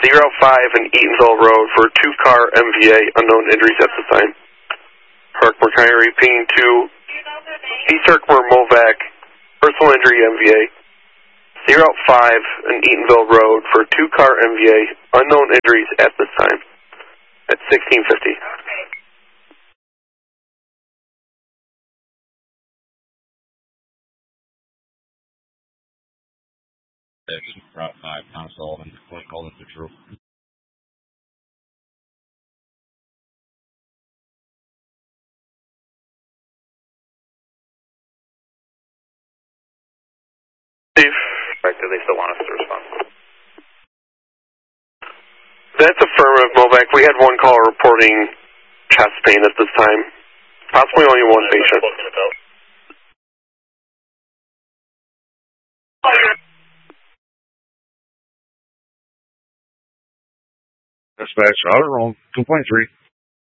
Route 5 and Eatonville Road for a 2-car MVA, unknown injuries at this time. Herkimer County repeating to East Herkimer Movac, personal injury MVA. Route 5 and Eatonville Road for a 2-car MVA, unknown injuries at this time. At 1650. Route 5, Tom Sullivan, call into true. Steve? Do they still want us to respond? That's affirmative, Movac. We had one caller reporting chest pain at this time. Possibly only one patient. Dispatch, router roll, 2.3.